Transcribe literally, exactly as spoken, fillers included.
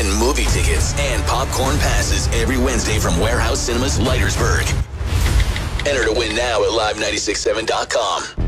and movie tickets and popcorn passes every Wednesday from Warehouse Cinemas, Leitersburg. Enter to win now at live nine six seven dot com.